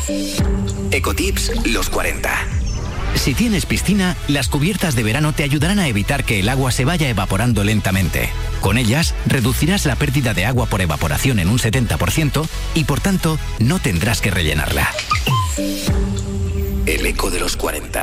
Ecotips los 40. Si tienes piscina, las cubiertas de verano te ayudarán a evitar que el agua se vaya evaporando lentamente. Con ellas, reducirás la pérdida de agua por evaporación en un 70% y, por tanto, no tendrás que rellenarla. El eco de los 40.